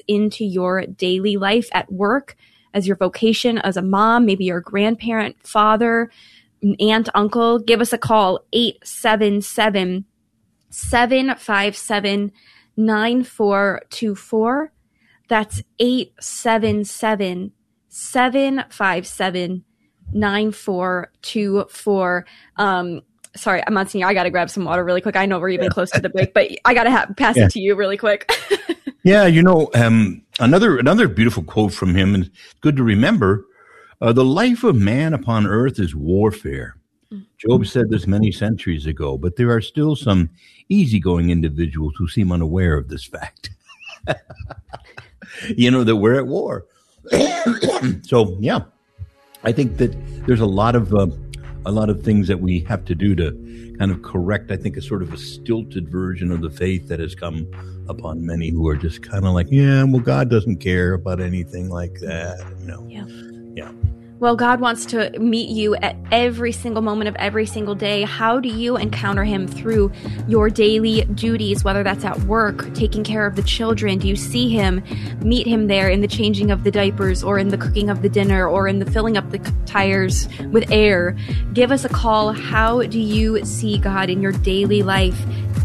into your daily life at work, as your vocation, as a mom, maybe you're a grandparent, father, aunt, uncle. Give us a call, 877-757-9424. That's 877-757-9424. Sorry, I'm not seeing you. I got to grab some water really quick. I know we're even close to the break, but I got to pass it to you really quick. Yeah, another beautiful quote from him, and it's good to remember, the life of man upon earth is warfare. Job said this many centuries ago, but there are still some easygoing individuals who seem unaware of this fact. That we're at war. So, yeah, I think that there's a lot of things that we have to do to kind of correct, I think, a sort of a stilted version of the faith that has come upon many who are just kind of like, God doesn't care about anything like that. Yeah. Well, God wants to meet you at every single moment of every single day. How do you encounter him? Through your daily duties, whether that's at work, taking care of the children. Do you see him, meet him there in the changing of the diapers, or in the cooking of the dinner, or in the filling up the tires with air? Give us a call. How do you see God in your daily life?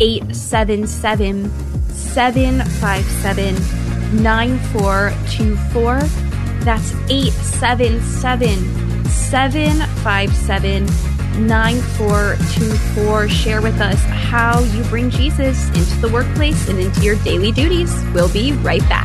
877-757-9424. That's 877-757-9424. Share with us how you bring Jesus into the workplace and into your daily duties. We'll be right back.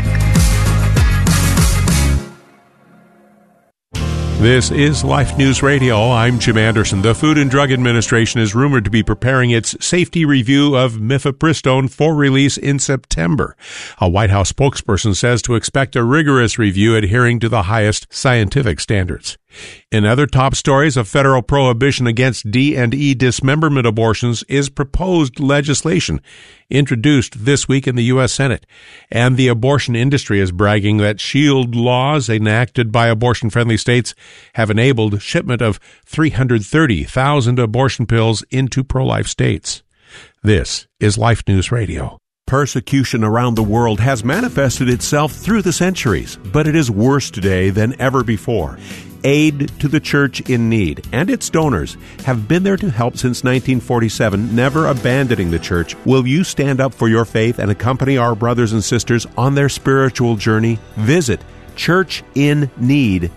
This is Life News Radio. I'm Jim Anderson. The Food and Drug Administration is rumored to be preparing its safety review of mifepristone for release in September. A White House spokesperson says to expect a rigorous review adhering to the highest scientific standards. In other top stories, a federal prohibition against D&E dismemberment abortions is proposed legislation introduced this week in the U.S. Senate. And the abortion industry is bragging that shield laws enacted by abortion-friendly states have enabled shipment of 330,000 abortion pills into pro-life states. This is Life News Radio. Persecution around the world has manifested itself through the centuries, but it is worse today than ever before. Aid to the Church in Need and its donors have been there to help since 1947, never abandoning the Church. Will you stand up for your faith and accompany our brothers and sisters on their spiritual journey? Visit churchinneed.org.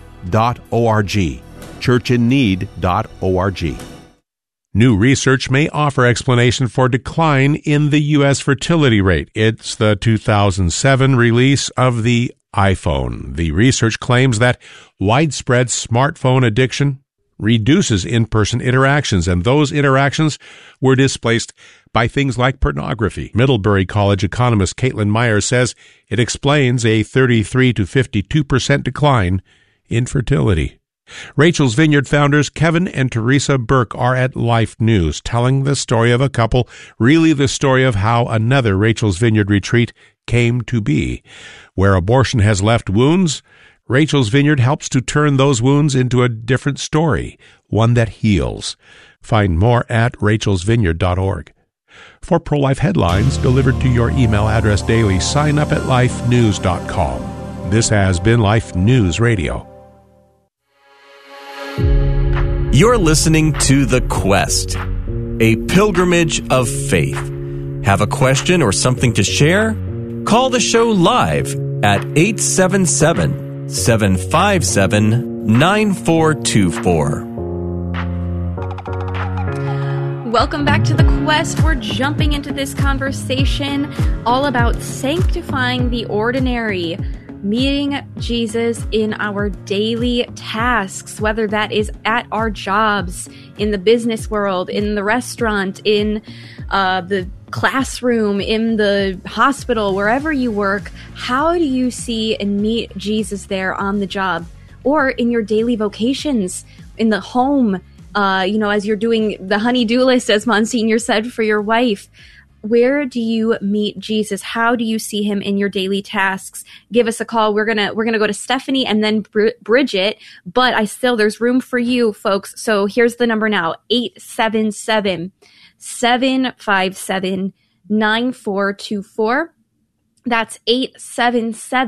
churchinneed.org. New research may offer explanation for decline in the U.S. fertility rate. It's the 2007 release of the iPhone. The research claims that widespread smartphone addiction reduces in-person interactions, and those interactions were displaced by things like pornography. Middlebury College economist Caitlin Myers says it explains a 33 to 52% decline in fertility. Rachel's Vineyard founders Kevin and Teresa Burke are at Life News, telling the story of a couple, really the story of how another Rachel's Vineyard retreat came to be. Where abortion has left wounds, Rachel's Vineyard helps to turn those wounds into a different story, one that heals. Find more at rachelsvineyard.org. For pro-life headlines delivered to your email address daily, sign up at lifenews.com. This has been Life News Radio. You're listening to The Quest, a pilgrimage of faith. Have a question or something to share? Call the show live at 877-757-9424. Welcome back to The Quest. We're jumping into this conversation all about sanctifying the ordinary, meeting Jesus in our daily tasks, whether that is at our jobs, in the business world, in the restaurant, in the classroom, in the hospital, wherever you work. How do you see and meet Jesus there on the job, or in your daily vocations, in the home, as you're doing the honey-do list, as Monsignor said, for your wife? Where do you meet Jesus? How do you see him in your daily tasks? Give us a call. We're gonna go to Stephanie and then Bridget, but there's room for you folks. So here's the number now: 877-757-9424. That's 877